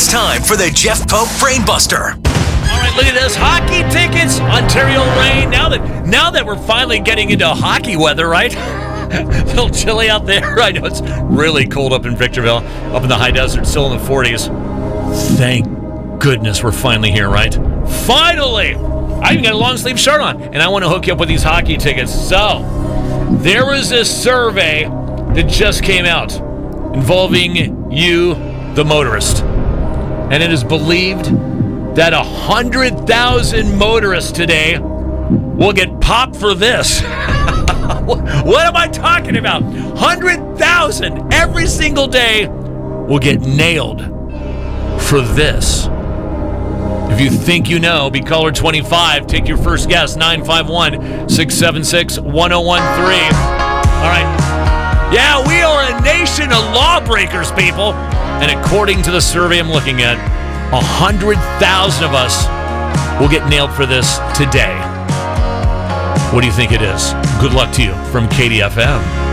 It's time for the Jeff Pope Brainbuster. All right, look at this. Hockey tickets, Ontario Reign. Now that we're finally getting into hockey weather, right? A little chilly out there. I know it's really cold up in Victorville, up in the high desert, still in the 40s. Thank goodness we're finally here, right? Finally! I even got a long sleeve shirt on, and I want to hook you up with these hockey tickets. So, there was this survey that just came out involving you, the motorist. And it is believed that 100,000 motorists today will get popped for this. What am I talking about? 100,000 every single day will get nailed for this. If you think you know, be caller 25. Take your first guess, 951-676-1013. All right. Yeah, we are a nation of lawbreakers, people. And according to the survey I'm looking at, 100,000 of us will get nailed for this today. What do you think it is? Good luck to you from KDFM.